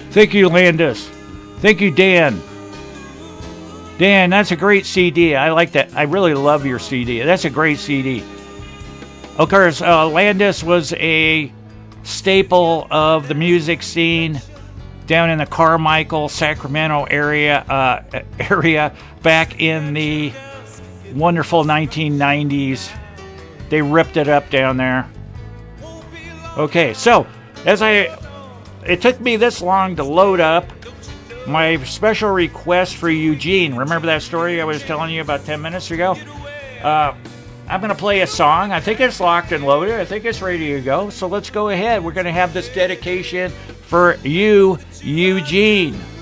Thank you, Landis. Thank you, Dan. Dan, that's a great CD. I like that. I really love your CD. That's a great CD. Of course, Landis was a staple of the music scene down in the Carmichael, Sacramento area back in the wonderful 1990s. They ripped it up down there. Okay, so it took me this long to load up my special request for Eugene. Remember that story I was telling you about 10 minutes ago? I'm going to play a song. I think it's locked and loaded. I think it's ready to go. So let's go ahead. We're going to have this dedication for you, Eugene.